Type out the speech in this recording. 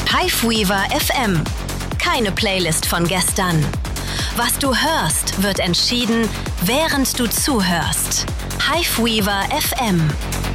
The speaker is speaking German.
Hiveweaver FM. Keine Playlist von gestern. Was du hörst, wird entschieden, während du zuhörst. Hiveweaver FM.